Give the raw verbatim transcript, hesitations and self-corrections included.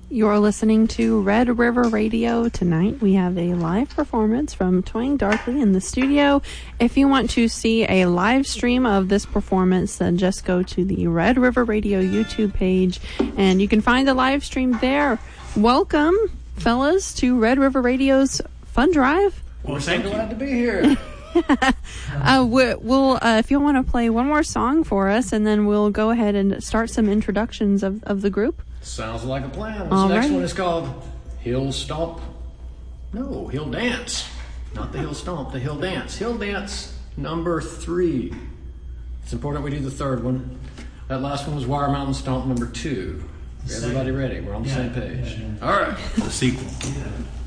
You're listening to Red River Radio. Tonight we have a live performance from Toying Darkly in the studio. If you want to see a live stream of this performance, then just go to the Red River Radio YouTube page and you can find the live stream there. Welcome, fellas, to Red River Radio's Fun Drive. Well, we're so glad to be here. uh, we'll, uh, if you want to play one more song for us, and then we'll go ahead and start some introductions of, of the group. Sounds like a plan. This All next right. one is called Hill Stomp. No, Hill Dance. Not the Hill Stomp, the Hill Dance. Hill Dance number three. It's important we do the third one. That last one was Wire Mountain Stomp number two. Everybody ready? We're on the Yeah, same page. yeah, yeah. All right. The sequel.